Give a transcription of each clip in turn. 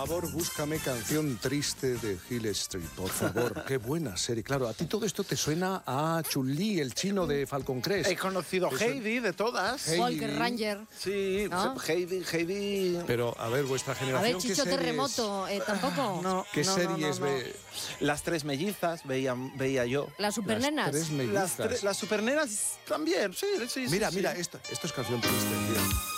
favor, búscame Canción Triste de Hill Street, por favor. Qué buena serie. Claro, a ti todo esto te suena a Chun-Li, el chino de Falcon Crest. He conocido Heidi de todas. Walker Ranger. Sí, ¿no? Heidi. Pero, a ver, vuestra generación... A ver, Chicho Terremoto, ¿tampoco? No, ¿Qué series ve? Las tres mellizas veía yo. ¿Las supernenas? Las tres mellizas. Las supernenas también, sí. Mira, sí. mira, esto es Canción Triste, mira.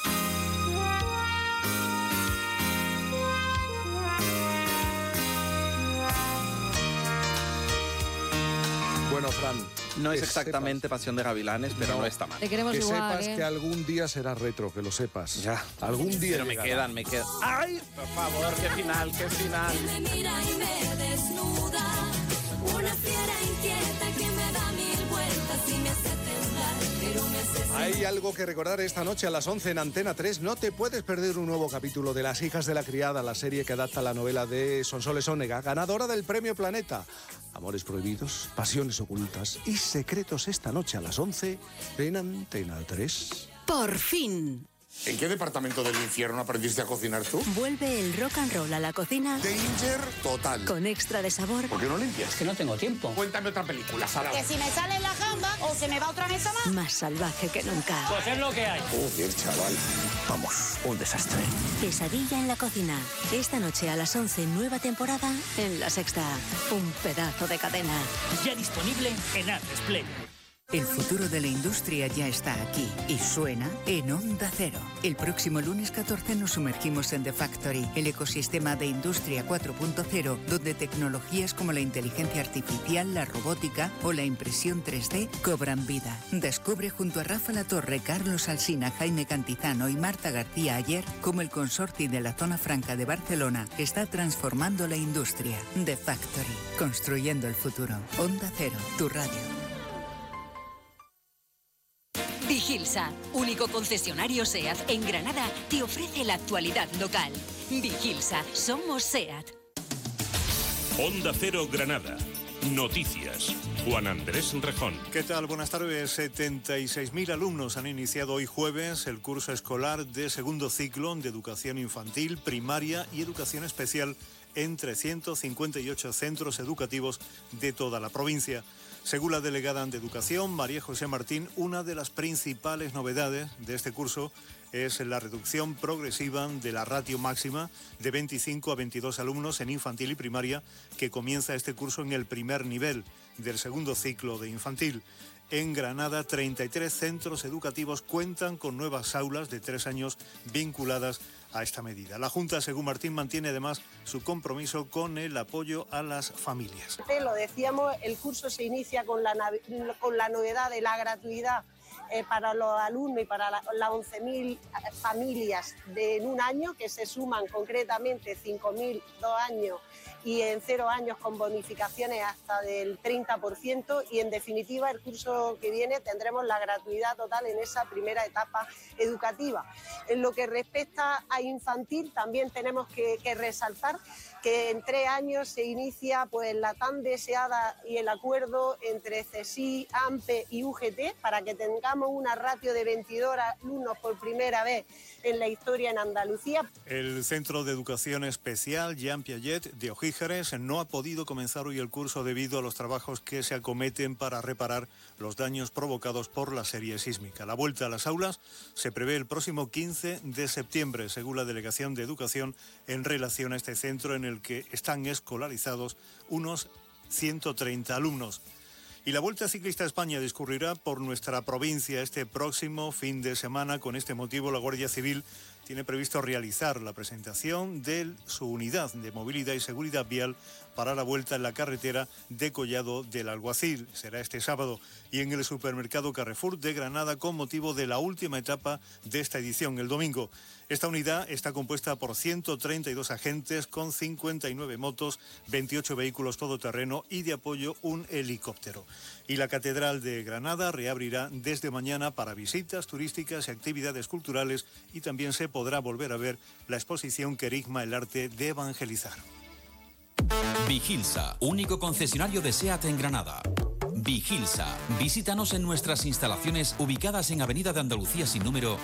Bueno, Fran, No es exactamente Pasión de Gavilanes, pero no está mal. Te queremos que igual, sepas que algún día será retro, que lo sepas. Ya. Algún día Pero me llegará. quedan. ¡Ay! Por favor, qué final. Me mira y me desnuda, una fiera inquieta que me da mil vueltas y me hace temblar, pero me hace Hay algo que recordar esta noche a las 11 en Antena 3. No te puedes perder un nuevo capítulo de Las hijas de la criada, la serie que adapta la novela de Sonsoles Onega, ganadora del Premio Planeta. Amores prohibidos, pasiones ocultas y secretos esta noche a las 11 en Antena 3. Por fin. ¿En qué departamento del infierno aprendiste a cocinar tú? Vuelve el rock and roll a la cocina Danger total. con extra de sabor. ¿Por qué no limpias? Que no tengo tiempo. Cuéntame otra película, Sara. que si me sale la gamba o se me va otra mesa más. Más salvaje que nunca. Pues es lo que hay. Joder, chaval. Vamos, un desastre. Pesadilla en la cocina. Esta noche a las 11, nueva temporada en La Sexta. Un pedazo de cadena. Ya disponible en Atresplay. El futuro de la industria ya está aquí y suena en Onda Cero. El próximo lunes 14 nos sumergimos en The Factory, el ecosistema de Industria 4.0, donde tecnologías como la inteligencia artificial, la robótica o la impresión 3D cobran vida. Descubre junto a Rafa Latorre, Carlos Alsina, Jaime Cantizano y Marta García Ayer cómo el consorcio de la Zona Franca de Barcelona está transformando la industria. The Factory, construyendo el futuro. Onda Cero, tu radio. Vigilsa, único concesionario SEAT en Granada, te ofrece la actualidad local. Vigilsa, somos SEAT. Onda Cero Granada. Noticias. Juan Andrés Rejón. ¿Qué tal? Buenas tardes. 76.000 alumnos han iniciado hoy jueves el curso escolar de segundo ciclo de educación infantil, primaria y educación especial en 358 centros educativos de toda la provincia. Según la delegada de Educación, María José Martín, una de las principales novedades de este curso es la reducción progresiva de la ratio máxima de 25 a 22 alumnos en infantil y primaria que comienza este curso en el primer nivel del segundo ciclo de infantil. En Granada, 33 centros educativos cuentan con nuevas aulas de 3 años vinculadas a esta medida. La Junta, según Martín, mantiene además su compromiso con el apoyo a las familias. Lo decíamos, el curso se inicia con la novedad de la gratuidad para los alumnos y para las 11.000 familias en un año, que se suman concretamente 5.000 2 años y en 0 años con bonificaciones hasta del 30%, y en definitiva el curso que viene tendremos la gratuidad total en esa primera etapa educativa. En lo que respecta a infantil, también tenemos que resaltar que en 3 años se inicia pues la tan deseada y el acuerdo entre CSIC, AMPE y UGT para que tengamos una ratio de 22 alumnos por primera vez en la historia en Andalucía. El Centro de Educación Especial Jean Piaget de Ojíjares no ha podido comenzar hoy el curso debido a los trabajos que se acometen para reparar los daños provocados por la serie sísmica. La vuelta a las aulas se prevé el próximo 15 de septiembre, según la Delegación de Educación, en relación a este centro en el que están escolarizados unos 130 alumnos. Y la Vuelta Ciclista a España discurrirá por nuestra provincia este próximo fin de semana. Con este motivo, la Guardia Civil tiene previsto realizar la presentación de su unidad de movilidad y seguridad vial para la vuelta en la carretera de Collado del Alguacil. Será este sábado, y en el supermercado Carrefour de Granada con motivo de la última etapa de esta edición, el domingo. Esta unidad está compuesta por 132 agentes con 59 motos, 28 vehículos todoterreno y de apoyo un helicóptero. Y la Catedral de Granada reabrirá desde mañana para visitas turísticas y actividades culturales, y también se podrá volver a ver la exposición Querigma, el arte de evangelizar. Vigilsa, único concesionario de SEAT en Granada. Vigilsa, visítanos en nuestras instalaciones ubicadas en Avenida de Andalucía sin número